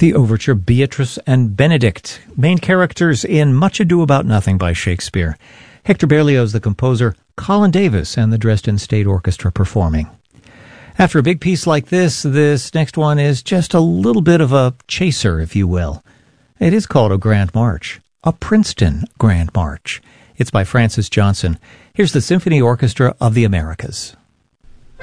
The overture Beatrice and Benedict, main characters in Much Ado About Nothing by Shakespeare. Hector Berlioz, the composer, Colin Davis, and the Dresden State Orchestra performing. After a big piece like this next one is just a little bit of a chaser, if you will. It is called a Grand March, a Princeton Grand March. It's by Francis Johnson. Here's the Symphony Orchestra of the Americas.